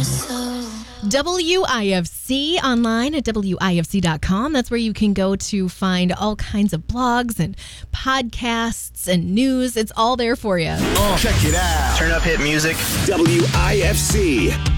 WIFC online at WIFC.com. That's where you can go to find all kinds of blogs and podcasts and news. It's all there for you. Check it out. Turn up hit music. WIFC.